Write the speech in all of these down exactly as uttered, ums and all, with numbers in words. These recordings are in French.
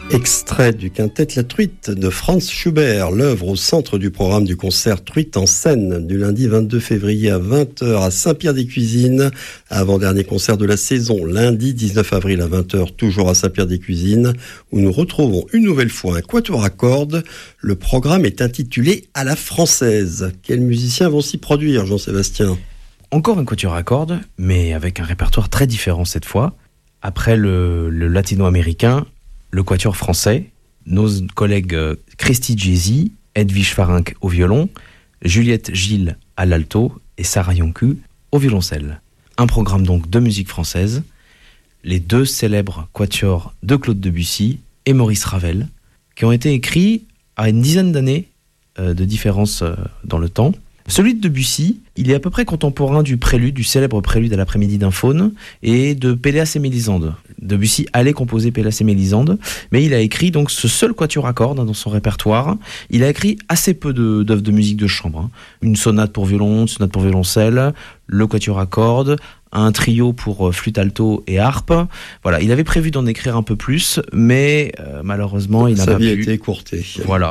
Extrait du quintet La Truite de Franz Schubert, l'œuvre au centre du programme du concert Truite en scène du lundi vingt-deux février à vingt heures à Saint-Pierre-des-Cuisines, avant-dernier concert de la saison, lundi dix-neuf avril à vingt heures, toujours à Saint-Pierre-des-Cuisines, où nous retrouvons une nouvelle fois un quatuor à cordes. Le programme est intitulé À la française. Quels musiciens vont s'y produire, Jean-Sébastien ? Encore un quatuor à cordes, mais avec un répertoire très différent cette fois. Après le, le latino-américain, le quatuor français, nos collègues Christy Jay-Z, Edwige Farinck au violon, Juliette Gilles à l'alto et Sarah Yonku au violoncelle. Un programme donc de musique française, les deux célèbres quatuors de Claude Debussy et Maurice Ravel, qui ont été écrits à une dizaine d'années euh, de différence euh, dans le temps. Celui de Debussy, il est à peu près contemporain du prélude, du célèbre prélude à l'après-midi d'un faune, et de Péléas et Mélisande. Debussy allait composer Péléas et Mélisande, mais il a écrit donc ce seul quatuor à cordes hein, dans son répertoire. Il a écrit assez peu de, d'œuvres de musique de chambre. Hein. Une sonate pour violon, une sonate pour violoncelle, le quatuor à cordes, un trio pour flûte alto et harpe. Voilà, il avait prévu d'en écrire un peu plus, mais euh, malheureusement, il n'a pas pu. Sa vie a été écourtée. Voilà.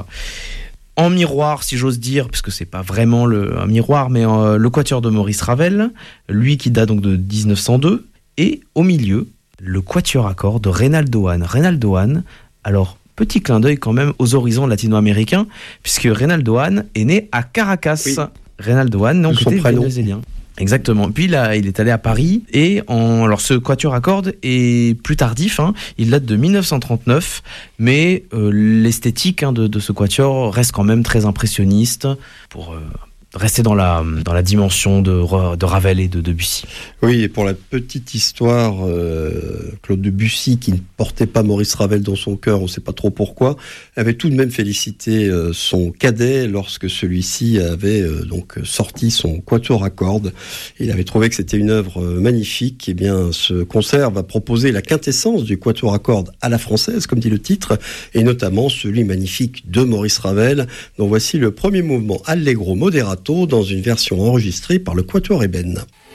En miroir, si j'ose dire, puisque c'est pas vraiment le, un miroir, mais euh, le quatuor de Maurice Ravel, lui qui date donc de dix-neuf cent deux, et au milieu, le quatuor à cordes de Reynaldo Hahn. Reynaldo Hahn, alors petit clin d'œil quand même aux horizons latino-américains, puisque Reynaldo Hahn est né à Caracas. Oui. Reynaldo Hahn, donc était vénézuélien. Exactement. Puis là, il est allé à Paris et en, alors ce quatuor à cordes est plus tardif. Hein, il date de dix-neuf cent trente-neuf, mais euh, l'esthétique hein, de, de ce quatuor reste quand même très impressionniste pour euh, rester dans la dans la dimension de, de Ravel et de Debussy. Oui, et pour la petite histoire, euh, Claude Debussy, qui ne portait pas Maurice Ravel dans son cœur, on ne sait pas trop pourquoi, avait tout de même félicité euh, son cadet lorsque celui-ci avait euh, donc sorti son quatuor à cordes. Il avait trouvé que c'était une œuvre euh, magnifique. Et bien, ce concert va proposer la quintessence du quatuor à cordes à la française, comme dit le titre, et notamment celui magnifique de Maurice Ravel, dont voici le premier mouvement Allegro Moderato dans une version enregistrée par le Quatuor Ébène.